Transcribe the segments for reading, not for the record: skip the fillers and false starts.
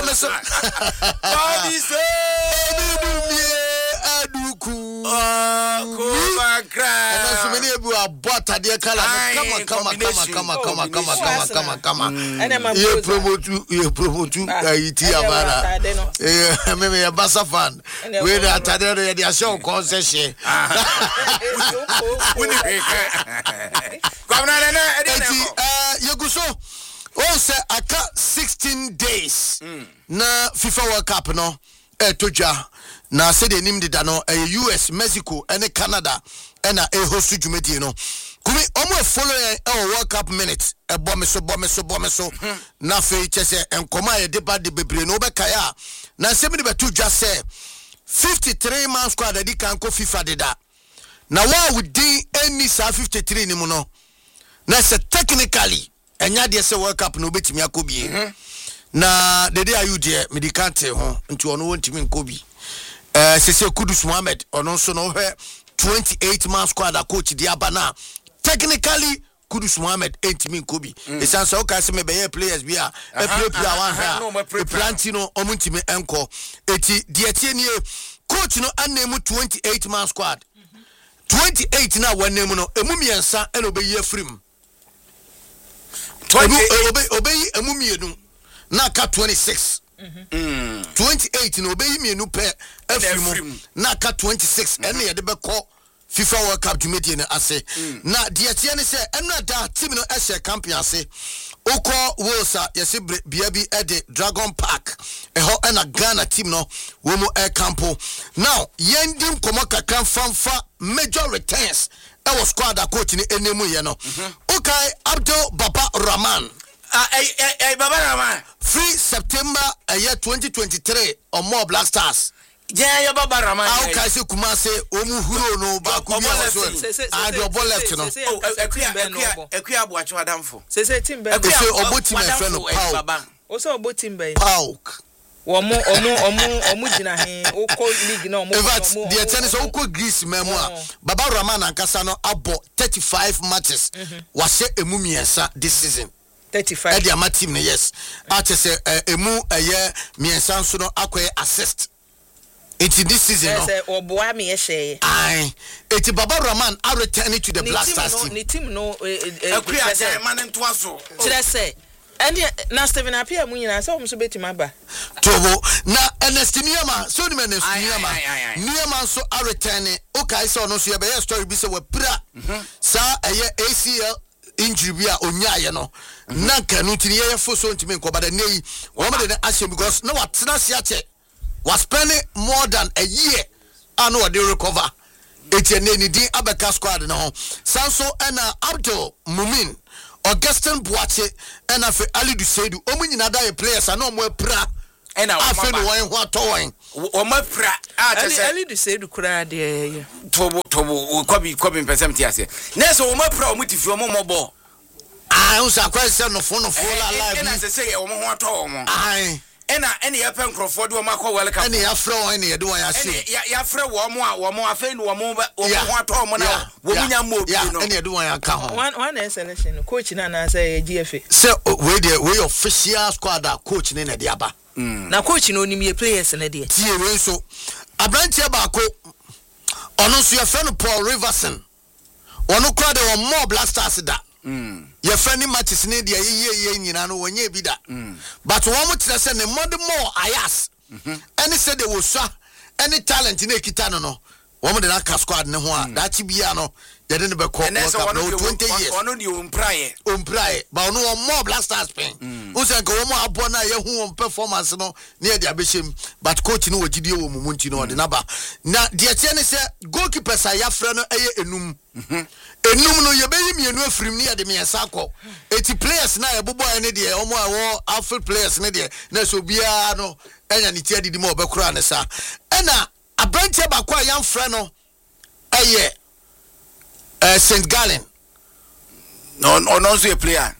me so. Body say aduku. Kuba cry. And so many of you are bought at the color. Come on. You promote you. Itiabara. Maybe a Bassa fan. We are at the show concession. You go so. Also, I got 16 days. Na FIFA World Cup no. Toja. Na say the name did no US, Mexico, and Canada, and a host to no. Kumi almost following our World Cup minutes. A bomb so. Na fe chese and Koma deba de bebre no bekaya. Na say me be just say 53 man squad that can go FIFA de da. Na wa would any sa 53 ni mo no. Na say technically enya de say World Cup no betimi akobi. Na the day you there medicante ho nti ono wontimi nkobi. Sese Kudus Mohammed ono so no 28 man squad a coach di abana. Technically Kudus Mohammed entimi nkobi. Esanso o ka se me be players bi a play one here. Plantino omuntimi enko. Eti de tie nie coach no anemu 28 man squad. 28 na wanemu no emu miensa eno be ye frim. Obey emumienu na ka 26. 28 no obey mienu pe efrimu na ka 26 ene ye de be ko FIFA World Cup dwumedie ne ase na de tie ne se eno da team no ehye champion ase oko wosa yesi bia bi e de Dragon Park eho na Ghana team no wo mo air campo now yendim komo kakran famfa major returns e was squad a coach ni enemu ye no okay Abdul Baba Rahman Baba Rahman free September year 2023 or more Black Stars. Yeah, Baba Rahman. How can you come and say Omuhuro no back to I do ball left no. Ekuya Boacho Adamfo. Say Timber. Say Oboti my friend Paul. Also Obotimbe. Paul. Omu jina he oko league no mo. In fact, the tennis oko Greece memoir. Baba Rahman and Kasano abo 35 matches. Was emu miensa this season. 35. Edia ma team yes. Ate say emu eye miensa so no akoye assist. It's this season no. Say oboa me ehye. Aye. Eti Baba Rahman are returning to the Black Stars team. Ni team no Ekuya say man ntoa so. Tire say and na Stephen Apia mu nyina say o so betima aba. Tobo na Ernest Niama so ni Ernest Niama so are returning. Okay so no so ye be story bi say we pra. Sa eye ACL injury bi a onyaye no na kanu tini ye fo so ntimi nko bada nei wo me de action because no what na sia che was spending more than a year and what they recover etienne ni din abeka squad no sanso na Abdul Mumin Augustin Boache na fe Ali Duseidu omunyina da ye players na omo pra na afi no wan ho atowen omo pra Ali Duseidu kura de tobo kobi person tiase na so omo pra omo tifi omo mobo usa kwese no fo la live na say omo ho atowo ena ya pen croford wo makọ welcome ena ya frɛ won ena ya de won ya se ya frɛ wo mo a wo mo afei no wo mo ho atɔ mo na wo munya mo obi no ena ya de won ya ka ho one selection coach na say GFA say we official squad coach na de aba na coach no nim players na de tie we so abrantie ba ko ono so ya frɛ no Paul Riverson ono kra de wo more Black Stars da your friendly matches need the ye nyina no wonye bi da but one mo tire say ne more ayas any say they will swa any talent in ekita no one mo de na squad ne ho a that bia no ye de ne be call 20 years ono ni ompraye but ono more Black Stars pen who say go mo abo na ye hu performance no ne de abeshem but coach no wogidie wo mumunti no de na ba na de tie ne say goalkeeper sa ya frɛ no eye enum enum no ye beyi mienu afrim ne ye de miensa akọ eti players na ye bobo ene de omo awo afro players ne de na so bia no enya ne tie didi ma obekura ne sa ena abrantie ba kwa yan frɛ no eye St. Gallen no so a player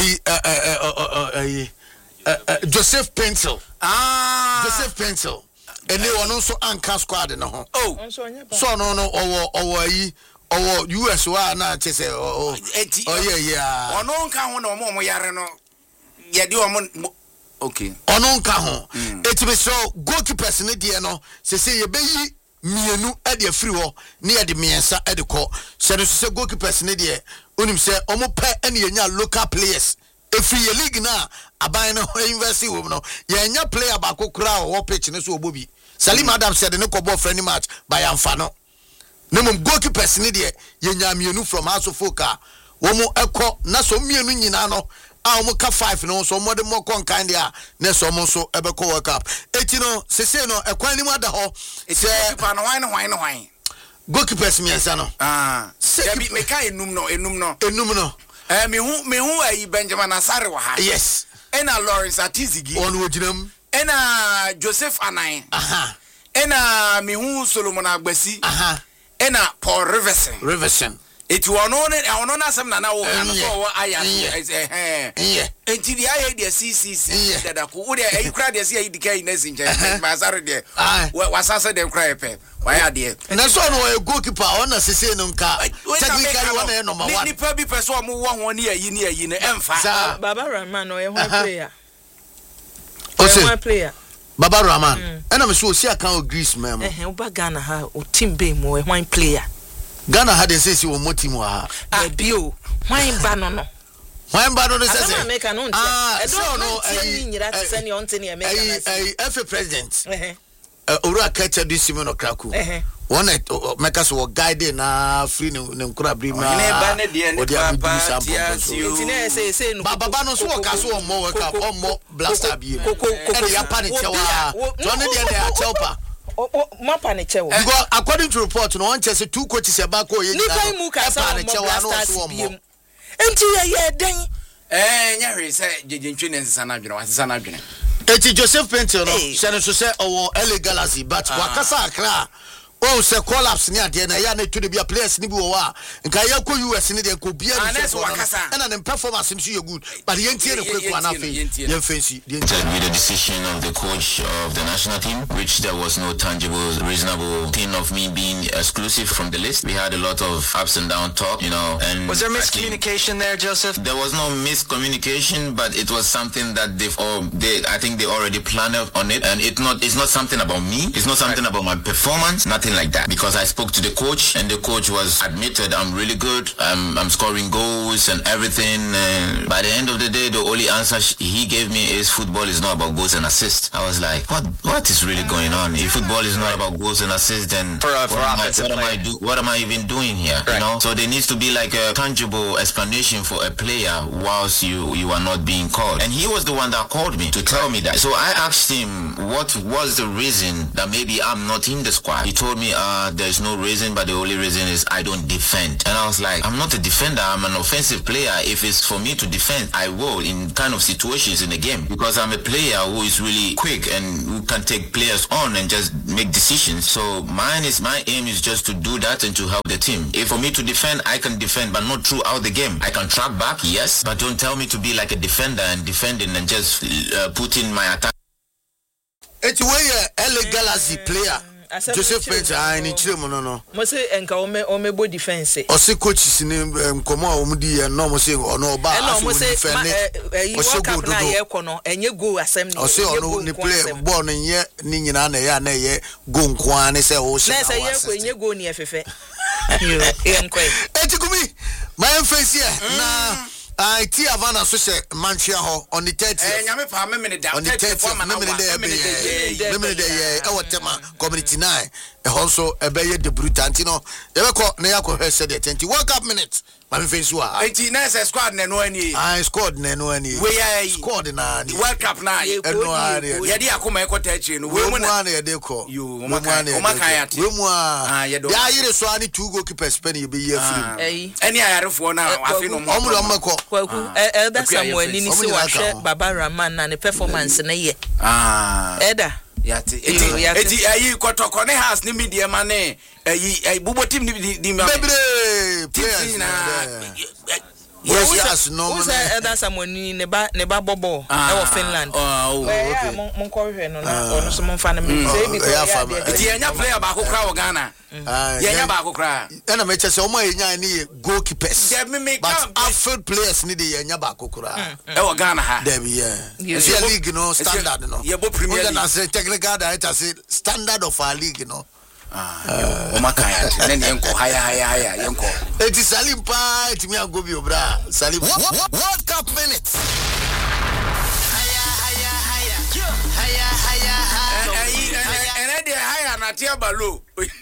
Joseph Pencil Joseph Pencil ene wono so anka squad no ho so no owo yi owo US wa na chese yeah ono nka ho na omo yare no ye de omo Okay. Ono nka ho. Etime so goalkeepers ne de no se ye beyi mienu e de afiri ho ne ye de miensa e de ko. Se no se goalkeepers ne de onim se omo pe ene yenya local players. Efiri ye league na aban no invest wo no. Ye nya player ba kokura wo pitch ne so obobi. Salim Adams said ne ko ball friendly match by amfa no. Nemum goalkeepers ne de yenya mienu from House of Folk womo ekọ na so mienu nyina no a womo ka 5 no so mo de mo kon kan dia na so mo so ebekọ World Cup eti no sese no ekwan ni mu ada ho se pa no hwan goalkeepers miensa no ya bi me ka enum no me hu ayi Benjamin Asare wa ha yes ena Lawrence Atizigi on woginam ena Joseph Anan ena me hu Solomon Agbasi ena Paul Riverson it ono na sam na wo kan so aya enti dia ya dia CCC dada ko wo dia ayi kra dia si ayi dikai na sinje Masare dia wasasa dem kra epe wa ya dia na so no e goalkeeper ona sese no nka technically one e number 1 ni pa bi person mo wo ho ni ayi ne emfa Baba Rahman no e ho player player Baba Rahman ena me so osi aka o Greece memo wo ba Ghana ha o team be mo e ho player Ghana had a say si wo motim wa bio why ba no say America no so no nyira tsani on tani America FA president Ora Kacha di Simon Kraku one make so guide na free ne nkura bri ma o dia bi sample say no baba no so ka so mo World Cup mo blaster bi e ya pa ne chewa to ne dia na chewa mapa ne chewo because according to report no one chese two coaches e ba ko ye ni mu ka sa ne chewa no so mo enti ye den nya hwe se jejenchwe ne nsesa na adwene wasesa na adwene eti Joseph Painter no se no so se owo LA Galaxy but wakasa akra oh se collapse ni ade na ya na to be players ni bi wo wa nka ya ko US ni de ko bia ni so na na performance ni so ye good but ye ntie ne kweku ana fe ye fancy with the decision of the coach of the national team which there was no tangible reasonable thing of me being exclusive from the list. We had a lot of ups and down talk, you know, and was there miscommunication there, Joseph? There was no miscommunication, but it was something that I think they already planned on it, and it's not something about me, it's not something about my performance, nothing like that, because I spoke to the coach and the coach was admitted I'm really good, I'm scoring goals and everything, and by the end of the day the only answer he gave me is football is not about goals and assists. I was like, what is really going on? If football is not about goals and assists, then what am I even doing here? Right. You know, so there needs to be like a tangible explanation for a player whilst you are not being called, and he was the one that called me to tell me that. So I asked him what was the reason that maybe I'm not in the squad. He told me there's no reason, but the only reason is I don't defend. And I was like, I'm not a defender, I'm an offensive player. If it's for me to defend, I will in kind of situations in the game, because I'm a player who is really quick and who can take players on and just make decisions. So my aim is just to do that and to help the team. If for me to defend, I can defend, but not throughout the game. I can track back, yes, but don't tell me to be like a defender and defending and just put in my attack. It's where LA Galaxy player Joseph Painter ni chiremo no mo se enka o mebo defense o se coaches ni nkomo a o di no mo se ono ba aso defend o se go do na ye ko no enye go asem ni o se ono ni play ball no ye ni nyina na ye na ye go nko an se o se na se ye ko enye go ni efefe yo enko etikumi my face here na I see Havana so say Manchia ho on the 30th. Nyame pa me me da. On the 30th, me dey tema community 9. E also e be ye debutant no. E be ko na yakọ said the 20 World Cup minutes. My face wa. 89 squad na no ani. I scored na no ani. We ya scored na. World Cup na. Ye dey akoma ekota achi no. We mu na ye dey ko. O maka ya te. We mu a. Ya yire so ani 2 goalkeepers pen ye be ye free. Any ayarefo na afi no mo. Omro mmeko. Kwaku Elder Samuel ni se wa hwe Baba Rahman na ne performance na ye. Elder eti ayi kotoko ne house ni media mane ayi bubo team ni ma bebre players Yes, no. Who's that someone in the Bobo or Finland? Oh, Moncoy, no, some fan of me. It's player about who Ghana. Yeah, about cry. And I met so many goalkeepers. But outfield players need the Yabakura. Oh, Ghana. There we are. League, no standard, no. You're both premier. I say technical director, say standard of our league, no. Then Yanko, higher, Yanko. It is Salim Pa, it me go be bra. Salim World Cup minutes. And I did higher, not here, Balu.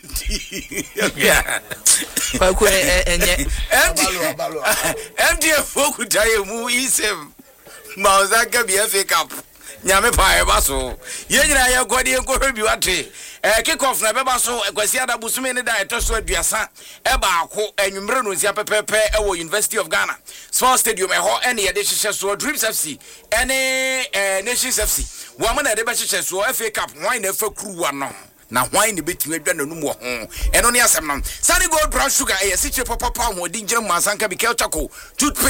MDF folk would tell you who is him. Mauzaka be a fake up. Nyame pa baso ye nyina ye gode enko hwebi wate kick off na beba so kwasi ada busume ne da etoso aduasa e ba ako anwumre no nsia pepepe e wo University of Ghana Sports Stadium e ho ene ye de hyehyɛ so Dreams FC ene Nations FC wo ma na de be hyehyɛ so FA Cup wan na fa kuruwa no na why ni betimi adwa nanum wo ho eno ne asem nam Sunny Gold Brown Sugar e siche papa ho di ngire masanka bi kel chako toothpaste